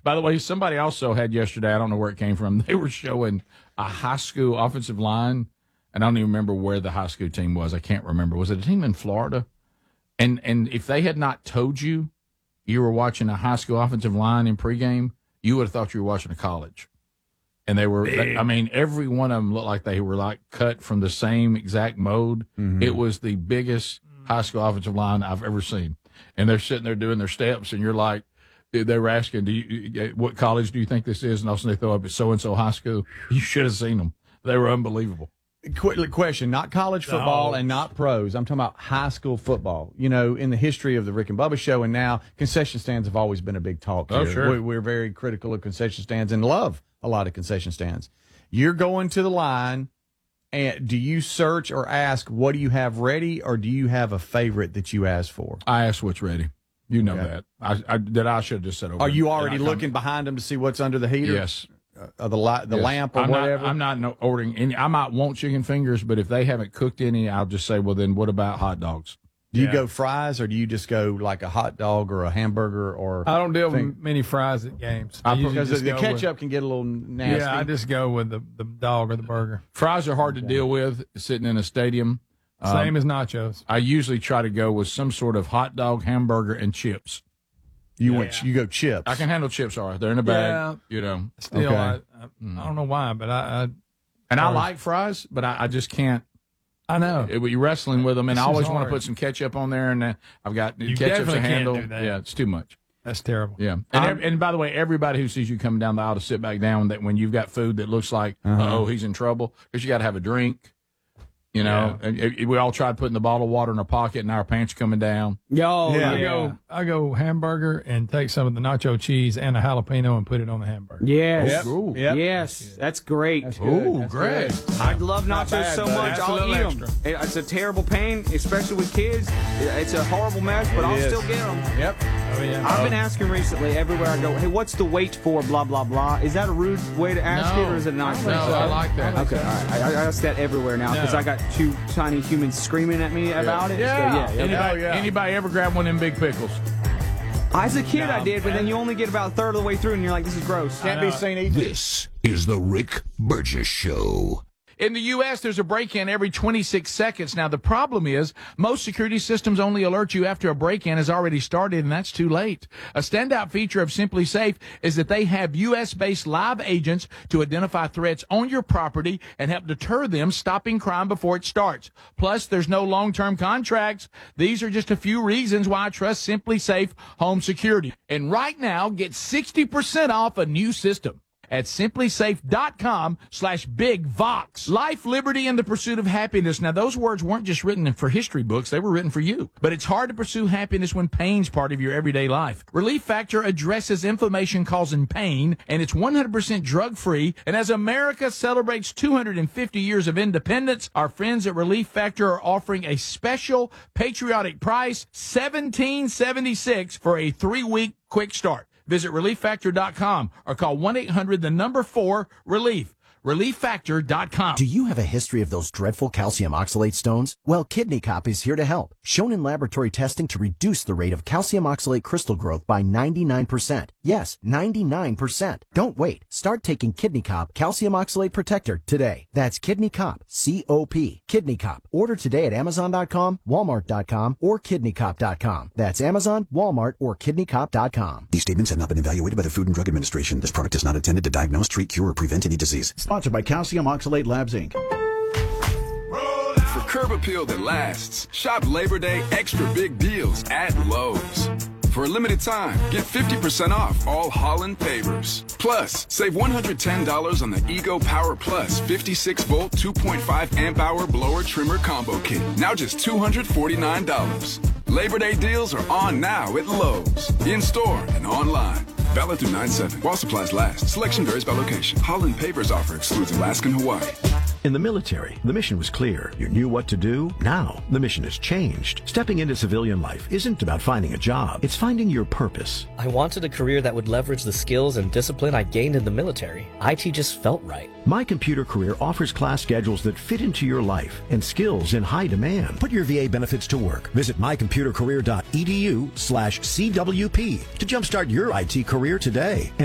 By the way, somebody also had yesterday, I don't know where it came from, they were showing a high school offensive line, and I don't even remember where the high school team was. I can't remember. Was it a team in Florida? And if they had not told you were watching a high school offensive line in pregame, you would have thought you were watching a college. And they were, big. I mean, every one of them looked like they were like cut from the same exact mode. Mm-hmm. It was the biggest high school offensive line I've ever seen. And they're sitting there doing their steps, and you're like, they were asking, what college do you think this is? And all of a sudden they throw up at so-and-so high school. You should have seen them. They were unbelievable. Question, not college football and not pros. I'm talking about high school football. You know, in the history of the Rick and Bubba show, and now concession stands have always been a big talk here. Oh, sure. We're very critical of concession stands and love a lot of concession stands. You're going to the line, and do you search or ask, what do you have ready, or do you have a favorite that you ask for? I ask what's ready. You know that. I should have just said over. Are you already looking behind them to see what's under the heater? Yes. The lamp or whatever? I'm not ordering any. I might want chicken fingers, but if they haven't cooked any, I'll just say, well, then what about hot dogs? Do you go fries, or do you just go like a hot dog or a hamburger? Or I don't deal with many fries at games. Because the ketchup can get a little nasty. Yeah, I just go with the dog or the burger. Fries are hard to deal with sitting in a stadium. Same as nachos. I usually try to go with some sort of hot dog, hamburger, and chips. You go chips. I can handle chips, all right. They're in a bag, you know. Still, I don't know why, but I like fries, but I just can't. I know. You're wrestling with them, and I always want to put some ketchup on there, and I've got ketchup to handle. Can't do that. Yeah, it's too much. That's terrible. Yeah. And by the way, everybody who sees you coming down the aisle to sit back down, that when you've got food that looks like, he's in trouble, because you got to have a drink. You know, and we all tried putting the bottle of water in our pocket, and our pants coming down. I go hamburger and take some of the nacho cheese and a jalapeno and put it on the hamburger. Yes. Yep. Yes. That's great. Ooh, great. I love nachos so much. I'll eat them. It's a terrible pain, especially with kids. It's a horrible mess, but I'll still get them. Yep. Oh, yeah. I've been asking recently everywhere I go, hey, what's the wait for blah, blah, blah? Is that a rude way to ask it, or is it not? No, I like that. Okay, all right. I ask that everywhere now because I got two tiny humans screaming at me about it. Yeah. So, Anybody ever grab one of them big pickles? As a kid, I did, but then you only get about a third of the way through, and you're like, this is gross. Can't be seen eating. This is the Rick Burgess Show. In the U.S., there's a break-in every 26 seconds. Now, the problem is most security systems only alert you after a break-in has already started, and that's too late. A standout feature of Simply Safe is that they have U.S.-based live agents to identify threats on your property and help deter them, stopping crime before it starts. Plus, there's no long-term contracts. These are just a few reasons why I trust Simply Safe Home Security. And right now, get 60% off a new system at simplysafe.com/bigvox. Life, liberty, and the pursuit of happiness. Now, those words weren't just written for history books. They were written for you. But it's hard to pursue happiness when pain's part of your everyday life. Relief Factor addresses inflammation causing pain, and it's 100% drug-free. And as America celebrates 250 years of independence, our friends at Relief Factor are offering a special patriotic price, $17.76 for a 3-week quick start. Visit ReliefFactor.com or call 1-800-4-RELIEF. ReliefFactor.com. Do you have a history of those dreadful calcium oxalate stones? Well, Kidney Cop is here to help. Shown in laboratory testing to reduce the rate of calcium oxalate crystal growth by 99%. Yes, 99%. Don't wait. Start taking Kidney Cop Calcium Oxalate Protector today. That's Kidney Cop, C-O-P. Kidney Cop. Order today at Amazon.com, Walmart.com, or KidneyCop.com. That's Amazon, Walmart, or KidneyCop.com. These statements have not been evaluated by the Food and Drug Administration. This product is not intended to diagnose, treat, cure, or prevent any disease. Sponsored by Calcium Oxalate Labs, Inc. For curb appeal that lasts, shop Labor Day extra big deals at Lowe's. For a limited time, get 50% off all Holland pavers. Plus, save $110 on the Ego Power Plus 56-volt 2.5 amp hour blower trimmer combo kit. Now just $249. Labor Day deals are on now at Lowe's. In-store and online. Valid through 9/7. While supplies last. Selection varies by location. Holland Pavers offer excludes Alaska and Hawaii. In the military, the mission was clear. You knew what to do. Now, the mission has changed. Stepping into civilian life isn't about finding a job. It's finding your purpose. I wanted a career that would leverage the skills and discipline I gained in the military. IT just felt right. My Computer Career offers class schedules that fit into your life and skills in high demand. Put your VA benefits to work. Visit mycomputercareer.edu/CWP to jumpstart your IT career today.